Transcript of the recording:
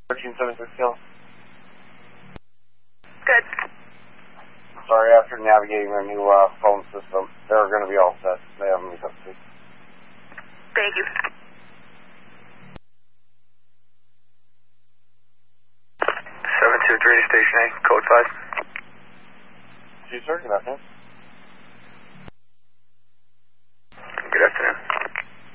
1376 Hill. Good. Sorry, after navigating their new phone system, they're going to be all set. They haven't been up to. Thank you. 723 to Station 8, code 5. Sir, good afternoon. Good afternoon.